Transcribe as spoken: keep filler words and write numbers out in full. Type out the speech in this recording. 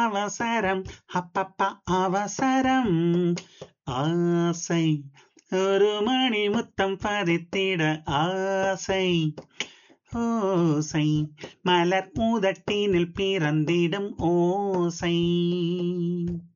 அவசரம் அப்பப்பா அவசரம் ஆசை ஒரு மணி முத்தம் பதித்திட ஆசை ஓசை மலர் பூதட்டினில் பிறந்திடும் ஓசை